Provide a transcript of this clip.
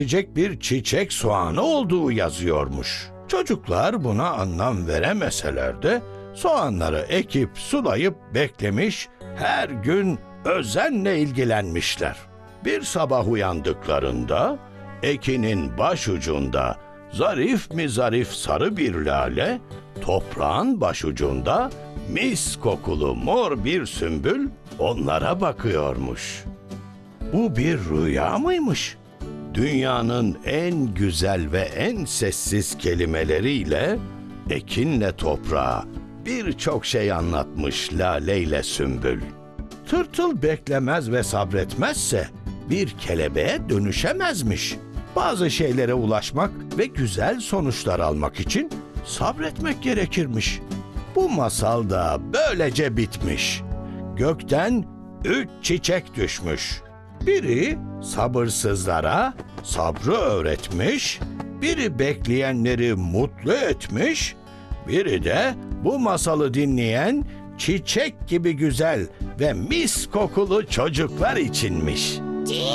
bir çiçek soğanı olduğu yazıyormuş. Çocuklar buna anlam veremeseler de soğanları ekip sulayıp beklemiş, her gün özenle ilgilenmişler. Bir sabah uyandıklarında ekinin başucunda zarif mi zarif sarı bir lale, toprağın başucunda mis kokulu mor bir sümbül onlara bakıyormuş. Bu bir rüya mıymış? Dünyanın en güzel ve en sessiz kelimeleriyle ekinle toprağa birçok şey anlatmış Lale ile Sümbül. Tırtıl beklemez ve sabretmezse bir kelebeğe dönüşemezmiş. Bazı şeylere ulaşmak ve güzel sonuçlar almak için sabretmek gerekirmiş. Bu masal da böylece bitmiş. Gökten 3 çiçek düşmüş. Biri sabırsızlara sabrı öğretmiş, biri bekleyenleri mutlu etmiş, biri de bu masalı dinleyen çiçek gibi güzel ve mis kokulu çocuklar içinmiş.